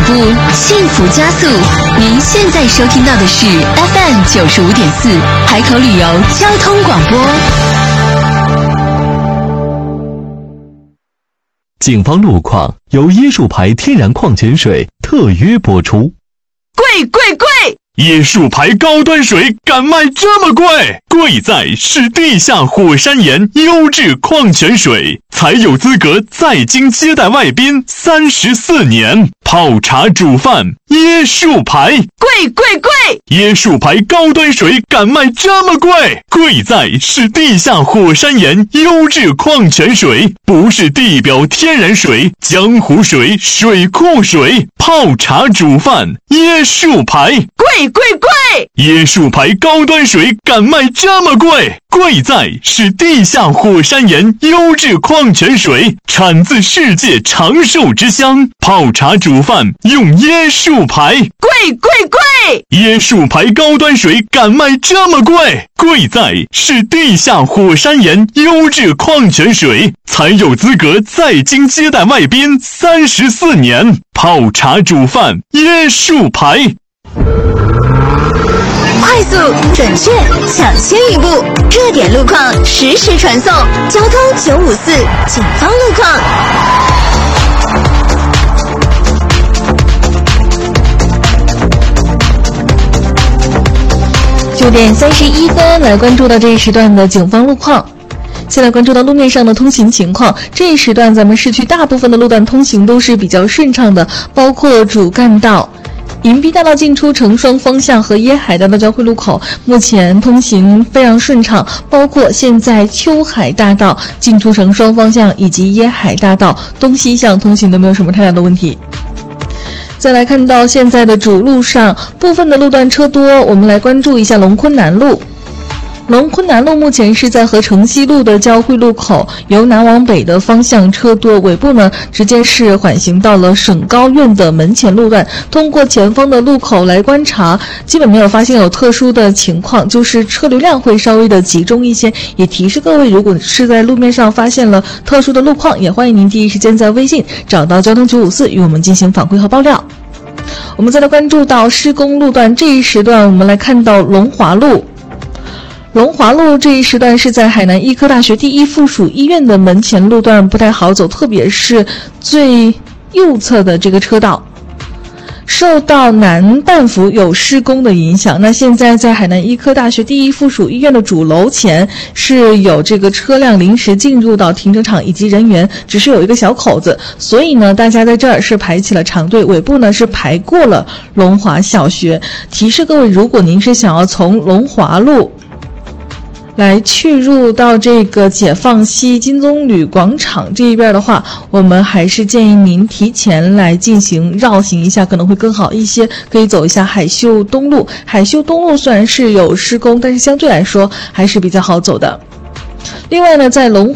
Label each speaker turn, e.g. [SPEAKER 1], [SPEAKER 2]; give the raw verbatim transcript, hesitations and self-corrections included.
[SPEAKER 1] 步，幸福加速。您现在收听到的是 F M 九十五点四海口旅游交通广播。
[SPEAKER 2] 警方路况由椰树牌天然矿泉水特约播出。
[SPEAKER 3] 贵贵贵！
[SPEAKER 2] 椰树牌高端水敢卖这么贵？贵在是地下火山岩优质矿泉水，才有资格在京接待外宾三十四年。泡茶煮饭，椰树牌，
[SPEAKER 3] 贵贵贵！
[SPEAKER 2] 椰树牌高端水敢卖这么贵？贵在是地下火山岩优质矿泉水，不是地表天然水、江湖水、水库水。泡茶煮饭，椰树牌，
[SPEAKER 3] 贵贵贵！
[SPEAKER 2] 椰树牌高端水敢卖这么贵？贵在是地下火山岩优质矿泉水，产自世界长寿之乡。泡茶煮饭用椰树牌，
[SPEAKER 3] 贵贵贵！
[SPEAKER 2] 椰树牌高端水敢卖这么贵？贵在是地下火山岩优质矿泉水，才有资格在京接待外宾三十四年。泡茶煮饭，椰树牌。
[SPEAKER 1] 快速、准确、抢先一步，热点路况实时传送。交通九五四警方路况。
[SPEAKER 4] 九点三十一分，来关注到这一时段的警方路况。现在关注到路面上的通行情况，这一时段咱们市区大部分的路段通行都是比较顺畅的，包括主干道、银碧大道进出城双方向和椰海大道交汇路口，目前通行非常顺畅，包括现在秋海大道进出城双方向以及椰海大道东西向通行都没有什么太大的问题。再来看到现在的主路上部分的路段车多，我们来关注一下龙昆南路。龙昆南路目前是在和城西路的交汇路口，由南往北的方向车多，尾部呢直接是缓行到了省高院的门前路段。通过前方的路口来观察，基本没有发现有特殊的情况，就是车流量会稍微的集中一些。也提示各位，如果是在路面上发现了特殊的路况，也欢迎您第一时间在微信找到交通九五四与我们进行反馈和爆料。我们再来关注到施工路段，这一时段我们来看到龙华路。龙华路这一时段是在海南医科大学第一附属医院的门前路段不太好走，特别是最右侧的这个车道受到南半幅有施工的影响。那现在在海南医科大学第一附属医院的主楼前是有这个车辆临时进入到停车场，以及人员只是有一个小口子，所以呢大家在这儿是排起了长队，尾部呢是排过了龙华小学。提示各位，如果您是想要从龙华路来去入到这个解放西金棕榈广场这一边的话，我们还是建议您提前来进行绕行一下，可能会更好一些。可以走一下海秀东路，海秀东路虽然是有施工，但是相对来说还是比较好走的。另外呢，在龙